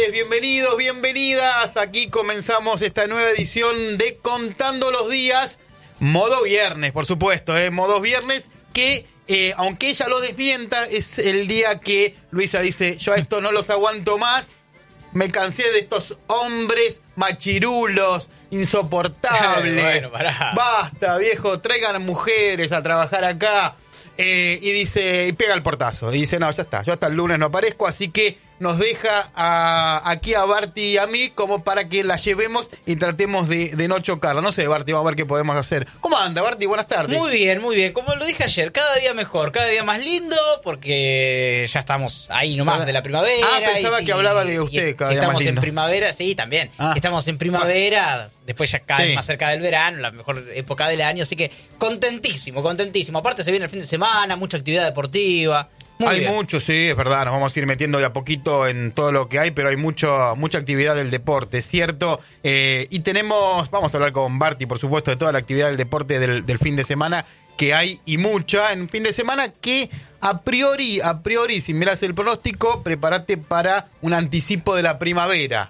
tardes, bienvenidos, bienvenidas. Aquí comenzamos esta nueva edición de Contando los Días, modo viernes, por supuesto, modo viernes que, aunque ella lo desmienta, es el día que Luisa dice, yo a esto no los aguanto más, me cansé de estos hombres machirulos, insoportables, basta viejo, traigan mujeres a trabajar acá. Y dice, y pega el portazo, y dice, no, ya está, yo hasta el lunes no aparezco, así que nos deja aquí a Barty y a mí como para que la llevemos y tratemos de no chocarla. No sé, Barty, vamos a ver qué podemos hacer. ¿Cómo anda, Barty? Buenas tardes. Muy bien, muy bien. Como lo dije ayer, cada día mejor, cada día más lindo, porque ya estamos ahí nomás de la primavera. Pensaba que hablaba de usted, cada día más lindo. Estamos en primavera, sí, también. Estamos en primavera, después ya cada vez más cerca del verano, la mejor época del año, así que contentísimo, contentísimo. Aparte se viene el fin de semana, mucha actividad deportiva. Hay mucho, sí, es verdad, nos vamos a ir metiendo de a poquito en todo lo que hay, pero hay mucha actividad del deporte, ¿cierto? Y vamos a hablar con Barty, por supuesto, de toda la actividad del deporte del fin de semana, que hay y mucha en fin de semana que a priori, si miras el pronóstico, prepárate para un anticipo de la primavera.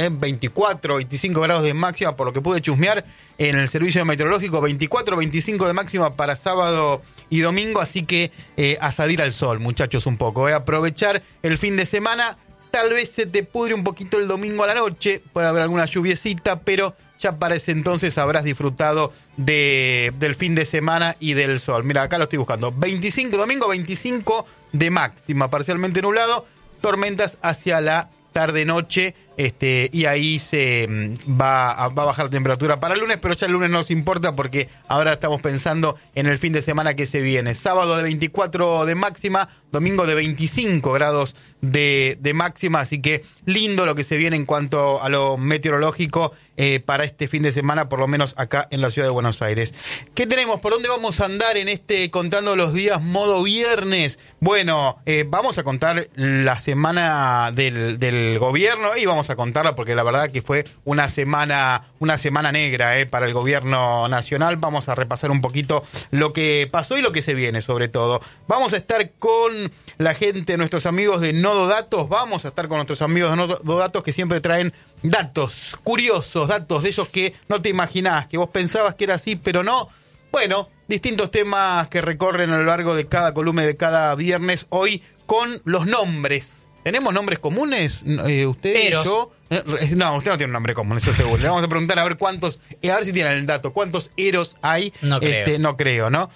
24, 25 grados de máxima, por lo que pude chusmear en el servicio meteorológico, 24, 25 de máxima para sábado y domingo, así que a salir al sol, muchachos, un poco, aprovechar el fin de semana. Tal vez se te pudre un poquito el domingo a la noche, puede haber alguna lluviecita, pero ya para ese entonces habrás disfrutado del fin de semana y del sol. Mira, acá lo estoy buscando, domingo 25 de máxima, parcialmente nublado, tormentas hacia la tarde-noche, y ahí se va a bajar la temperatura para el lunes, pero ya el lunes no nos importa porque ahora estamos pensando en el fin de semana que se viene. Sábado de 24 de máxima, domingo de 25 grados de máxima, así que lindo lo que se viene en cuanto a lo meteorológico para este fin de semana, por lo menos acá en la ciudad de Buenos Aires. ¿Qué tenemos? ¿Por dónde vamos a andar en Contando los Días modo viernes? Bueno, vamos a contar la semana del gobierno y vamos a contarla porque la verdad que fue una semana negra para el gobierno nacional. Vamos a repasar un poquito lo que pasó y lo que se viene, sobre todo. Vamos a estar con la gente, nuestros amigos de Nodo Datos. Vamos a estar con nuestros amigos de Nodo Datos que siempre traen datos curiosos, datos de esos que no te imaginás, que vos pensabas que era así, pero no. Bueno, distintos temas que recorren a lo largo de cada columna de cada viernes, hoy con los nombres. ¿Tenemos nombres comunes? ¿Usted? Eros. ¿Yo? No, usted no tiene un nombre común, eso seguro. Le vamos a preguntar a ver cuántos, a ver si tienen el dato, cuántos Eros hay. No creo. No creo, ¿no?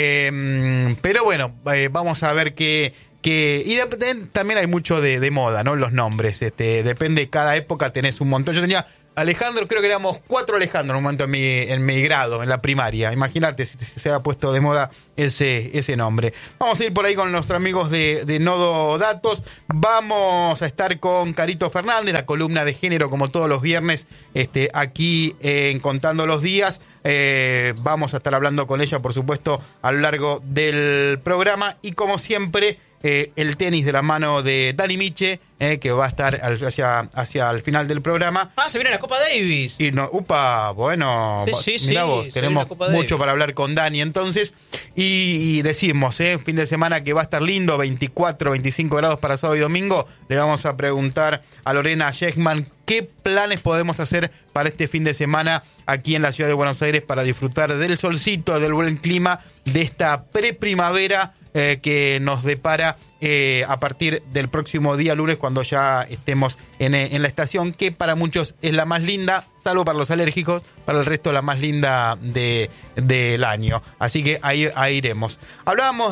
Pero bueno, vamos a ver qué. Y también hay mucho de moda, ¿no? Los nombres, depende de cada época, tenés un montón. Yo tenía Alejandro, creo que éramos 4 Alejandro en un momento en mi grado, en la primaria. Imagínate si se ha puesto de moda ese nombre. Vamos a ir por ahí con nuestros amigos de Nodo Datos. Vamos a estar con Carito Fernández, la columna de género, como todos los viernes, aquí en Contando los Días. Vamos a estar hablando con ella, por supuesto, a lo largo del programa. Y como siempre, el tenis de la mano de Dani Miche, que va a estar hacia el final del programa. Se viene la Copa Davis. Y bueno, mirá vos, tenemos mucho para hablar con Dani entonces. Y decimos, fin de semana que va a estar lindo, 24, 25 grados para sábado y domingo. Le vamos a preguntar a Lorena Schechman qué planes podemos hacer para este fin de semana aquí en la ciudad de Buenos Aires para disfrutar del solcito, del buen clima, de esta preprimavera que nos depara a partir del próximo día lunes, cuando ya estemos en la estación, que para muchos es la más linda, salvo para los alérgicos, para el resto la más linda del año. Así que ahí iremos. Hablábamos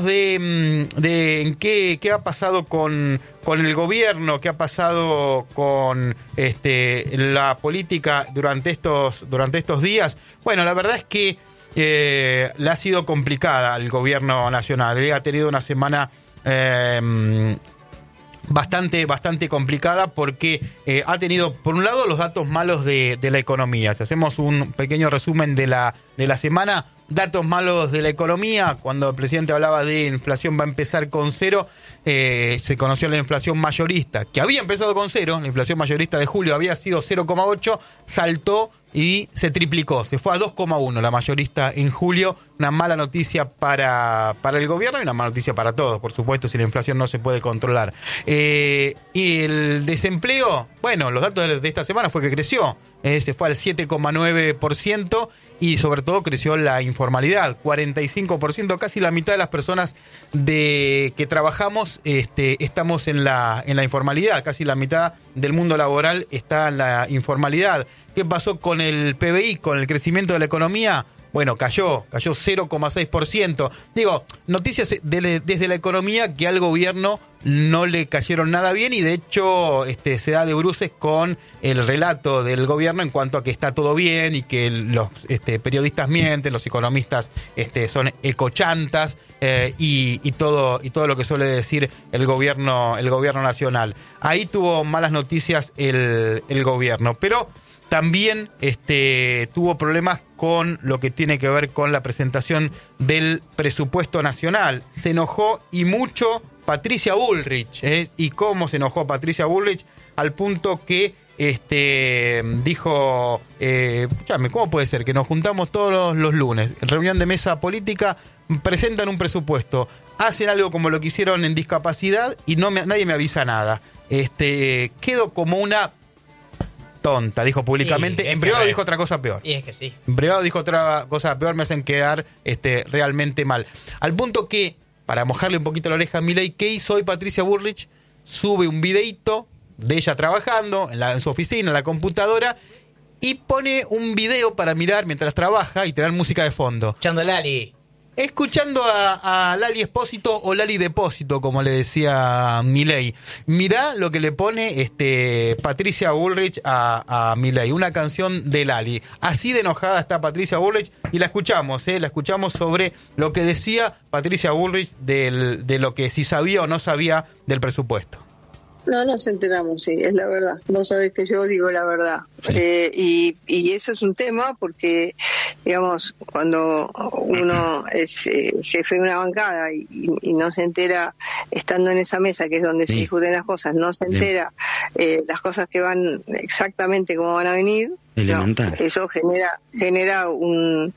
de qué ha pasado con el gobierno, qué ha pasado con la política durante estos días. Bueno, la verdad es que le ha sido complicada al gobierno nacional. Ha tenido una semana bastante complicada porque ha tenido, por un lado, los datos malos de la economía. Si hacemos un pequeño resumen de la semana, datos malos de la economía, cuando el presidente hablaba de inflación va a empezar con 0, se conoció la inflación mayorista, que había empezado con 0, la inflación mayorista de julio había sido 0,8, saltó y se triplicó, se fue a 2,1 la mayorista en julio. Una mala noticia para el gobierno y una mala noticia para todos, por supuesto, si la inflación no se puede controlar. Y el desempleo, bueno, los datos de esta semana fue que creció, se fue al 7,9% y sobre todo creció la informalidad, 45%, casi la mitad de las personas que trabajamos estamos en la informalidad, casi la mitad del mundo laboral está en la informalidad. ¿Qué pasó con el PBI, con el crecimiento de la economía? Bueno, cayó 0,6%. Digo, noticias desde la economía que al gobierno no le cayeron nada bien y de hecho se da de bruces con el relato del gobierno en cuanto a que está todo bien y que los periodistas mienten, los economistas son ecochantas y todo lo que suele decir el gobierno nacional. Ahí tuvo malas noticias el gobierno, pero también tuvo problemas con lo que tiene que ver con la presentación del presupuesto nacional. Se enojó y mucho Patricia Bullrich. ¿Y cómo se enojó Patricia Bullrich? Al punto que dijo, ¿cómo puede ser que nos juntamos todos los lunes, en reunión de mesa política, presentan un presupuesto, hacen algo como lo que hicieron en discapacidad y nadie me avisa nada? Quedo como una tonta, dijo públicamente. En privado dijo otra cosa peor. Y es que sí. En privado dijo otra cosa peor, me hacen quedar realmente mal. Al punto que, para mojarle un poquito la oreja a Milei, ¿qué hizo hoy Patricia Bullrich? Sube un videíto de ella trabajando en su oficina, en la computadora, y pone un video para mirar mientras trabaja y tener música de fondo. Echando Lali. Escuchando a Lali Espósito o Lali Depósito, como le decía Milei. Mirá lo que le pone Patricia Bullrich a Milei, una canción de Lali. Así de enojada está Patricia Bullrich y la escuchamos sobre lo que decía Patricia Bullrich de lo que si sabía o no sabía del presupuesto. No, nos enteramos, sí, es la verdad. Vos sabés que yo digo la verdad. Sí. Y eso es un tema porque, digamos, cuando uno es jefe de una bancada y no se entera, estando en esa mesa, que es donde se discuten las cosas, no se entera las cosas que van exactamente como van a venir, no, eso genera un,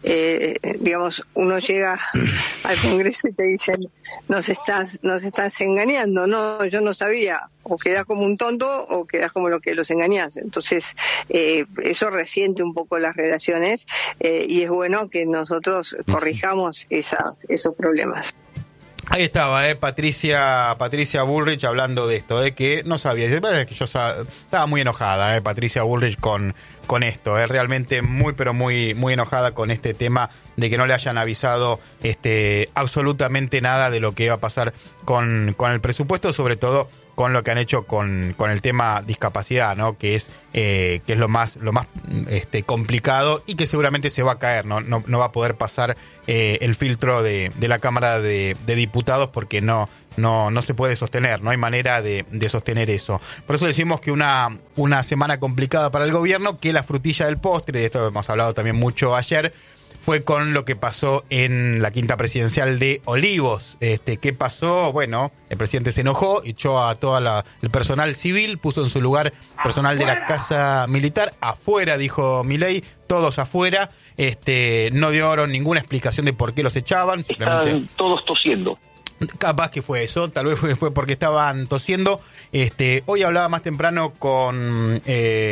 digamos, uno llega al Congreso y te dicen, nos estás engañando, no, yo no sabía, o quedás como un tonto o quedás como lo que los engañás. Entonces eso resiente un poco las relaciones y es bueno que nosotros corrijamos esos problemas. Ahí estaba, Patricia Bullrich hablando de esto, que no sabía. Es que yo estaba muy enojada, Patricia Bullrich con esto, realmente muy, pero muy, muy enojada con este tema de que no le hayan avisado absolutamente nada de lo que iba a pasar con el presupuesto, sobre todo con lo que han hecho con el tema discapacidad, ¿no? Que es lo más complicado y que seguramente se va a caer, no va a poder pasar el filtro de la Cámara de Diputados porque no se puede sostener, no hay manera de sostener eso. Por eso decimos que una semana complicada para el gobierno, que la frutilla del postre, de esto hemos hablado también mucho ayer, fue con lo que pasó en la quinta presidencial de Olivos. ¿Qué pasó? Bueno, el presidente se enojó, echó a todo el personal civil, puso en su lugar personal de la Casa Militar. Afuera, dijo Milei, todos afuera. No dieron ninguna explicación de por qué los echaban. Estaban todos tosiendo. Capaz que fue eso, tal vez fue porque estaban tosiendo. Hoy hablaba más temprano con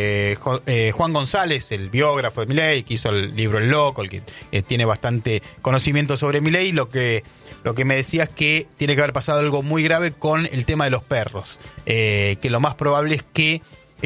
Juan González, el biógrafo de Milei, que hizo el libro El Loco, el que tiene bastante conocimiento sobre Milei. Lo que me decía es que tiene que haber pasado algo muy grave con el tema de los perros, que lo más probable es que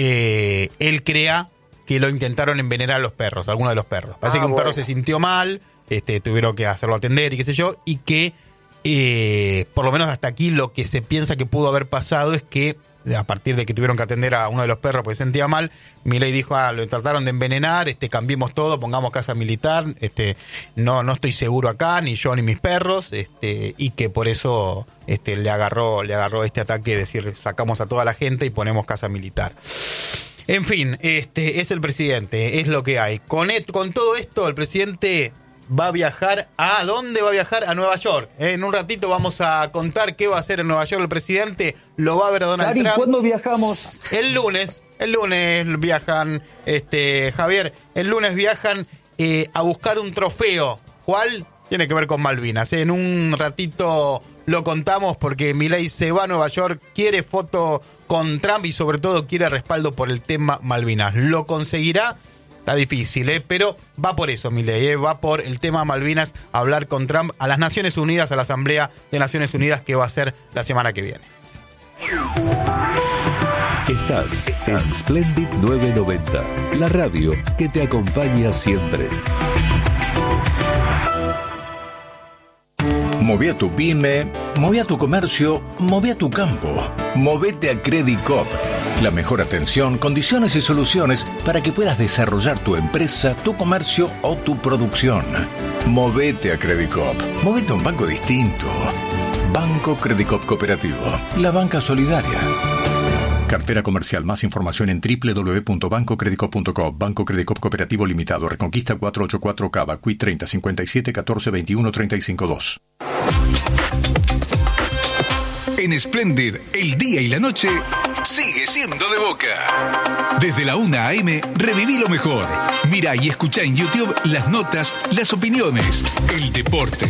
él crea que lo intentaron envenenar a los perros, a alguno de los perros. Parece que un perro se sintió mal, tuvieron que hacerlo atender y qué sé yo, y que por lo menos hasta aquí lo que se piensa que pudo haber pasado es que a partir de que tuvieron que atender a uno de los perros porque se sentía mal, Milei dijo, lo trataron de envenenar, cambiemos todo, pongamos casa militar, no estoy seguro acá, ni yo ni mis perros, y que por eso le agarró este ataque, decir, sacamos a toda la gente y ponemos casa militar. En fin, es el presidente, es lo que hay. Con todo esto, el presidente va a viajar. ¿A dónde va a viajar? A Nueva York. En un ratito vamos a contar qué va a hacer en Nueva York el presidente. Lo va a ver a Donald Trump. ¿Cuándo viajamos? El lunes. El lunes viajan, Javier, el lunes viajan a buscar un trofeo. ¿Cuál? Tiene que ver con Malvinas. En un ratito lo contamos porque Milei se va a Nueva York, quiere foto con Trump y sobre todo quiere respaldo por el tema Malvinas. ¿Lo conseguirá? Está difícil, pero va por eso Milei, va por el tema Malvinas, a hablar con Trump a las Naciones Unidas, a la Asamblea de Naciones Unidas que va a ser la semana que viene. Estás en Splendid 990, la radio que te acompaña siempre. Moví a tu pyme, moví a tu comercio, moví a tu campo. Movete a Credit Coop. La mejor atención, condiciones y soluciones para que puedas desarrollar tu empresa, tu comercio o tu producción. Movete a Credit Coop. Movete a un banco distinto. Banco Credit Coop Cooperativo. La banca solidaria. Cartera comercial. Más información en www.bancocreditcoop.com. Banco Credit Coop Cooperativo Limitado. Reconquista 484 Cava. Qui 30 57 14 21 35 2. En Splendid, el día y la noche sigue siendo de Boca. Desde la 1 a.m. reviví lo mejor. Mira y escucha en YouTube las notas, las opiniones, el deporte,